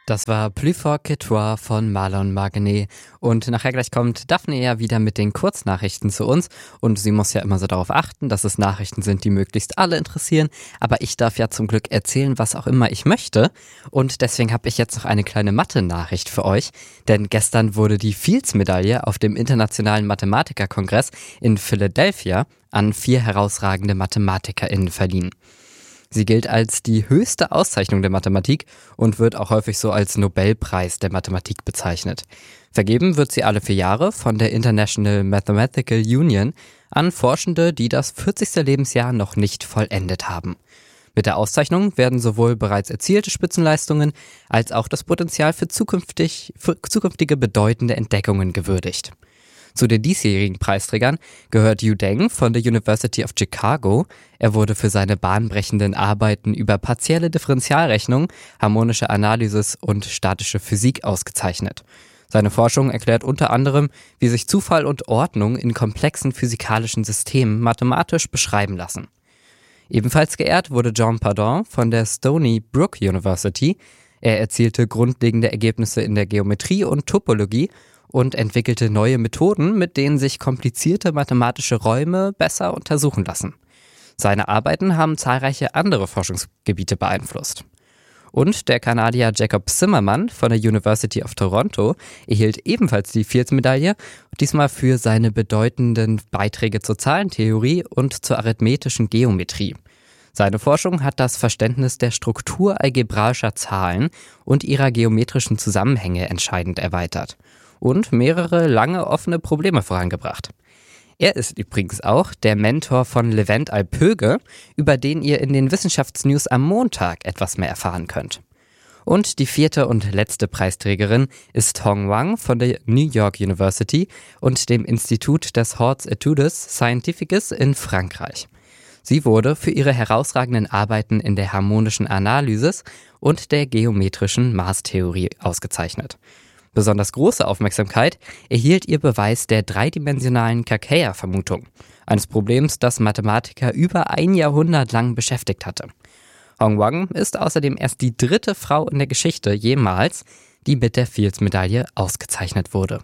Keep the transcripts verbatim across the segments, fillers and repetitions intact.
Das war Plus fort que toi von Marlon Marguerite. Und nachher gleich kommt Daphne ja wieder mit den Kurznachrichten zu uns. Und sie muss ja immer so darauf achten, dass es Nachrichten sind, die möglichst alle interessieren. Aber ich darf ja zum Glück erzählen, was auch immer ich möchte. Und deswegen habe ich jetzt noch eine kleine Mathe-Nachricht für euch. Denn gestern wurde die Fields-Medaille auf dem Internationalen Mathematikerkongress in Philadelphia an vier herausragende MathematikerInnen verliehen. Sie gilt als die höchste Auszeichnung der Mathematik und wird auch häufig so als Nobelpreis der Mathematik bezeichnet. Vergeben wird sie alle vier Jahre von der International Mathematical Union an Forschende, die das vierzigste Lebensjahr noch nicht vollendet haben. Mit der Auszeichnung werden sowohl bereits erzielte Spitzenleistungen als auch das Potenzial für, zukünftig, für zukünftige bedeutende Entdeckungen gewürdigt. Zu den diesjährigen Preisträgern gehört Yu Deng von der University of Chicago. Er wurde für seine bahnbrechenden Arbeiten über partielle Differentialrechnung, harmonische Analysis und statische Physik ausgezeichnet. Seine Forschung erklärt unter anderem, wie sich Zufall und Ordnung in komplexen physikalischen Systemen mathematisch beschreiben lassen. Ebenfalls geehrt wurde John Pardon von der Stony Brook University. Er erzielte grundlegende Ergebnisse in der Geometrie und Topologie und entwickelte neue Methoden, mit denen sich komplizierte mathematische Räume besser untersuchen lassen. Seine Arbeiten haben zahlreiche andere Forschungsgebiete beeinflusst. Und der Kanadier Jacob Zimmerman von der University of Toronto erhielt ebenfalls die Fields-Medaille, diesmal für seine bedeutenden Beiträge zur Zahlentheorie und zur arithmetischen Geometrie. Seine Forschung hat das Verständnis der Struktur algebraischer Zahlen und ihrer geometrischen Zusammenhänge entscheidend erweitert und mehrere lange offene Probleme vorangebracht. Er ist übrigens auch der Mentor von Levent Alpöge, über den ihr in den Wissenschaftsnews am Montag etwas mehr erfahren könnt. Und die vierte und letzte Preisträgerin ist Hong Wang von der New York University und dem Institut des Hautes Études Scientifiques in Frankreich. Sie wurde für ihre herausragenden Arbeiten in der harmonischen Analysis und der geometrischen Maßtheorie ausgezeichnet. Besonders große Aufmerksamkeit erhielt ihr Beweis der dreidimensionalen Kakeya-Vermutung, eines Problems, das Mathematiker über ein Jahrhundert lang beschäftigt hatte. Hong Wang ist außerdem erst die dritte Frau in der Geschichte jemals, die mit der Fields-Medaille ausgezeichnet wurde.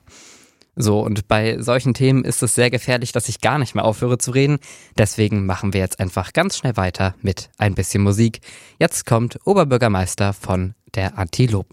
So, und bei solchen Themen ist es sehr gefährlich, dass ich gar nicht mehr aufhöre zu reden. Deswegen machen wir jetzt einfach ganz schnell weiter mit ein bisschen Musik. Jetzt kommt Oberbürgermeister von der Antilopen.